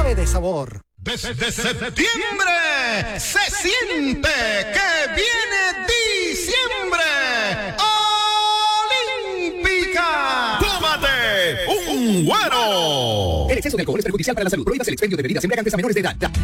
doble de sabor. Desde septiembre se siente que viene diciembre. ¡Olímpica! ¡Tómate un Güero! El exceso de alcohol es perjudicial para la salud. Prohíbas el expendio de bebidas embriagantes a menores de edad.